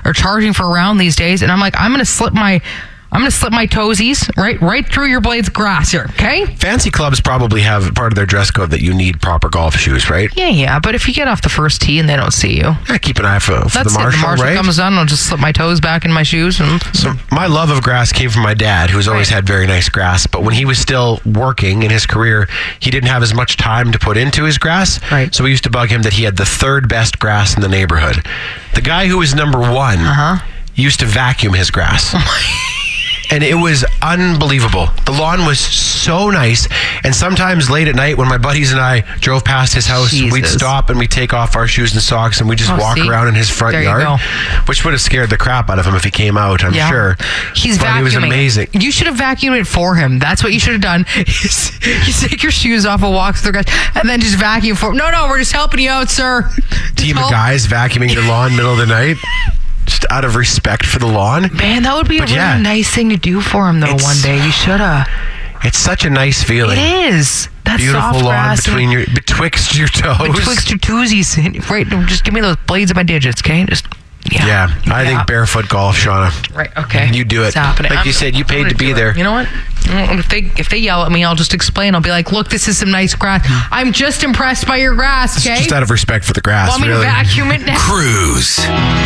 are charging for a round these days. And I'm like, I'm going to slip my toesies right through your blades of grass here, okay? Fancy clubs probably have part of their dress code that you need proper golf shoes, right? Yeah, but if you get off the first tee and they don't see you, keep an eye for the marshal, the marshal right? comes down, I'll just slip my toes back in my shoes. So my love of grass came from my dad, who's always had very nice grass. But when he was still working in his career, he didn't have as much time to put into his grass. Right. So we used to bug him that he had the third best grass in the neighborhood. The guy who was number one used to vacuum his grass. And it was unbelievable. The lawn was so nice. And sometimes late at night when my buddies and I drove past his house, we'd stop and we'd take off our shoes and socks and we'd just walk around in his front yard, which would have scared the crap out of him if he came out, I'm sure. He's vacuuming. It was amazing. You should have vacuumed it for him. That's what you should have done. You take your shoes off and walk through the grass and then just vacuum for him. No, we're just helping you out, sir. Team of guys vacuuming your lawn middle of the night. Just out of respect for the lawn. Man, that would be a really nice thing to do for him, though, one day. You should have. It's such a nice feeling. It is. That beautiful soft lawn betwixt your toes. Betwixt your toesies. Right, just give me those blades of my digits, okay? Just... Yeah, I think barefoot golf, Shauna. Right, okay. You do it. It's happening. Like you said, you paid to be there. You know what? If they yell at me, I'll just explain. I'll be like, look, this is some nice grass. I'm just impressed by your grass, okay? Just out of respect for the grass. Want me to vacuum it now? Cruise.